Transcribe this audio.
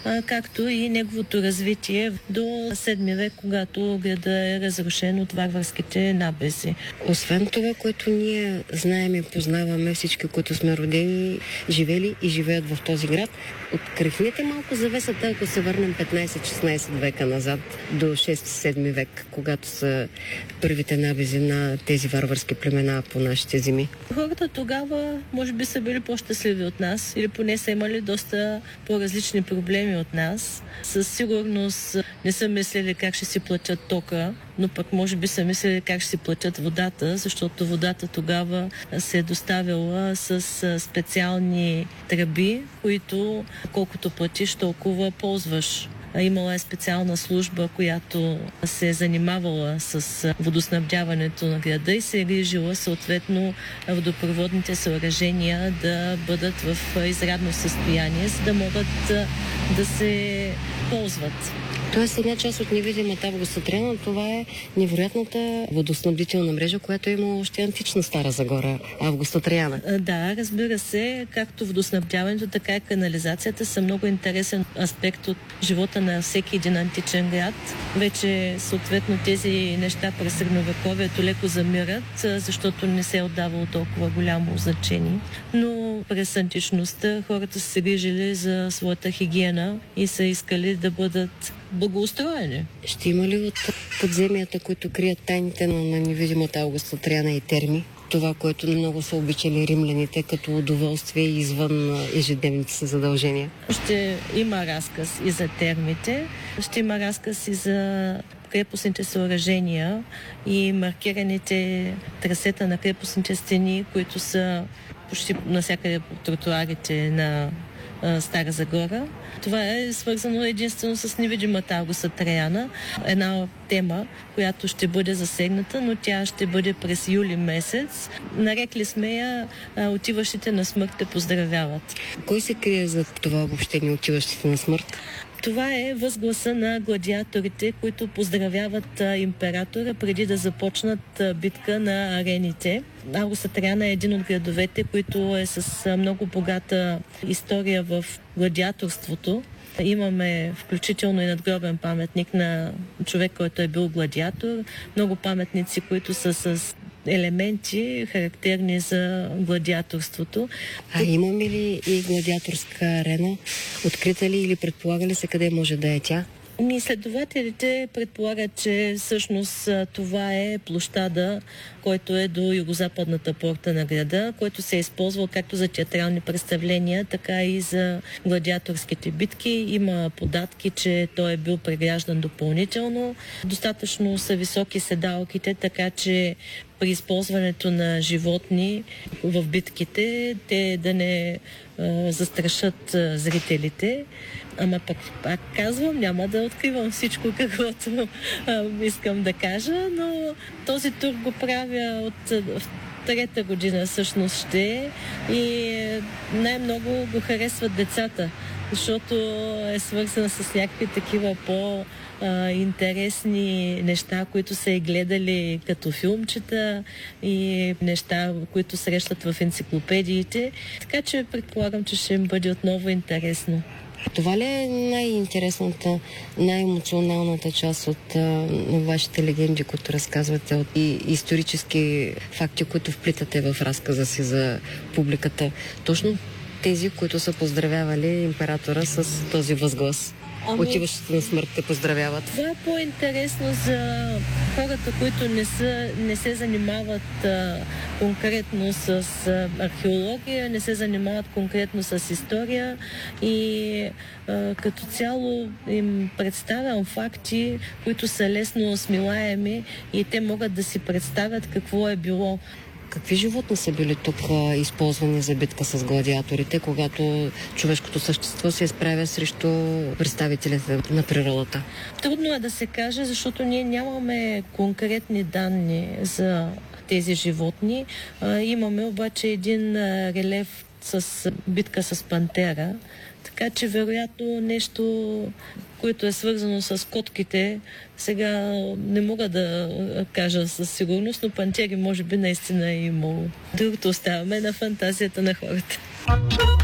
както и неговото развитие до 7 век, когато града е разрушен от варварските набези. Освен това, което ние знаем и познаваме, всички, които сме родени, живели и живеят в този град, открехнете малко завесата, ако се върнем 15-16 века назад до 6-7 век, когато са първите набези на тези варварски племена по нашите земи. Хората тогава може би са били по-щастливи от нас или поне са имали доста по-различни проблеми от нас. Със сигурност не са мислили как ще си платят тока, но пък може би са мислили как ще си платят водата, защото водата тогава се е доставила с специални тръби, които колкото платиш, толкова ползваш. Имала е специална служба, която се е занимавала с водоснабдяването на града и се е грижила съответно водопроводните съоръжения да бъдат в изрядно състояние, за да могат да се ползват. Тоест една част от невидимата Августа-Трояна, това е невероятната водоснабдителна мрежа, която има още антична Стара Загора, Августа-Трояна. Да, разбира се, както водоснабдяването, така и канализацията са много интересен аспект от живота на всеки един античен град. Вече съответно тези неща през средновековието леко замират, защото не се е отдавало толкова голямо значение. Но през античността хората са се грижили за своята хигиена и са искали да бъдат благоустроени. Ще има ли от подземията, които крият тайните на невидимата Августа-Трояна и терми? Това, което много са обичали римляните като удоволствие извън ежедневните си задължения. Ще има разказ и за термите, ще има разказ и за крепостните съоръжения и маркираните трасета на крепостните стени, които са почти навсякъде по тротуарите на Стара Загора. Това е свързано единствено с невидимата Августа-Трояна. Една тема, която ще бъде засегната, но тя ще бъде през юли месец. Нарекли сме я "Отиващите на смърт те поздравяват". Кой се крие за това обобщение "Отиващите на смърт"? Това е възгласа на гладиаторите, които поздравяват императора преди да започнат битка на арените. Августа-Трояна е един от градовете, който е с много богата история в гладиаторството. Имаме включително и надгробен паметник на човек, който е бил гладиатор. Много паметници, които са с елементи, характерни за гладиаторството. Имаме ли и гладиаторска арена? Открита ли или предполага ли се къде може да е тя? Изследователите предполагат, че всъщност това е площада, който е до югозападната порта на града, който се е използвал както за театрални представления, така и за гладиаторските битки. Има податки, че той е бил преграждан допълнително. Достатъчно са високи седалките, така че при използването на животни в битките, те да не застрашат зрителите. Ама пак казвам, няма да откривам всичко, каквото искам да кажа, но този тур го правя от трета година всъщност ще и най-много го харесват децата, защото е свързан с някакви такива интересни неща, които са и гледали като филмчета и неща, които срещат в енциклопедиите. Така че предполагам, че ще им бъде отново интересно. Това ли е най-интересната, най-емоционалната част от вашите легенди, които разказвате, от и исторически факти, които вплитате в разказа си за публиката? Точно тези, които са поздравявали императора с този възглас. Отиващите на смърт те поздравяват. Това е по-интересно за хората, които не се занимават конкретно с археология, не се занимават конкретно с история и като цяло им представям факти, които са лесно смилаеми и те могат да си представят какво е било. Какви животни са били тук използвани за битка с гладиаторите, когато човешкото същество се изправя срещу представителите на природата? Трудно е да се каже, защото ние нямаме конкретни данни за тези животни. Имаме обаче един релеф с битка с пантера, така че вероятно нещо, което е свързано с котките, сега не мога да кажа със сигурност, но пантери може би наистина е имало. Другото оставяме на фантазията на хората.